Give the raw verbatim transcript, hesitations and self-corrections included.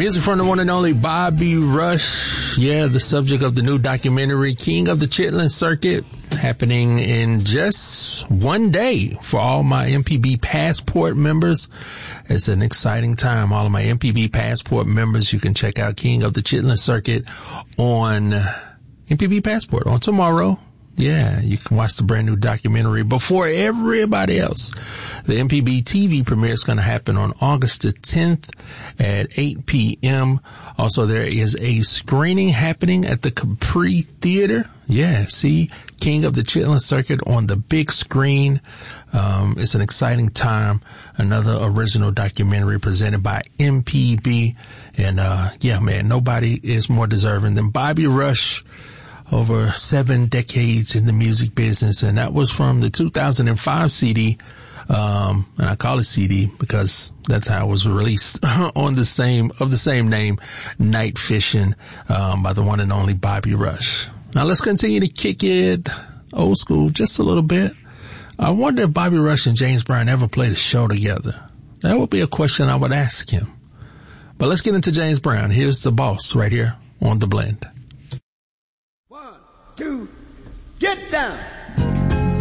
Music from the one and only Bobby Rush. Yeah, the subject of the new documentary, King of the Chitlin Circuit, happening in just one day for all my M P B Passport members. It's an exciting time. All of my M P B Passport members, you can check out King of the Chitlin Circuit on M P B Passport on tomorrow. Yeah, you can watch the brand new documentary before everybody else. The M P B T V premiere is going to happen on August the tenth at eight p.m. Also, there is a screening happening at the Capri Theater. Yeah, see King of the Chitlin Circuit on the big screen. Um, it's an exciting time. Another original documentary presented by M P B. And, uh, yeah, man, nobody is more deserving than Bobby Rush. Over seven decades in the music business. And that was from the two thousand five C D. Um, and I call it C D because that's how it was released on the same, of the same name, Night Fishing, um, by the one and only Bobby Rush. Now let's continue to kick it old school just a little bit. I wonder if Bobby Rush and James Brown ever played a show together. That would be a question I would ask him. But let's get into James Brown. Here's The Boss right here on The Blend. Two, get down.